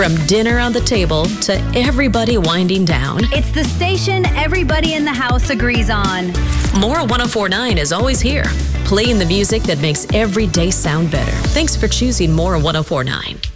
From dinner on the table to everybody winding down. It's the station everybody in the house agrees on. Mora 1049 is always here, playing the music that makes every day sound better. Thanks for choosing Mora 1049.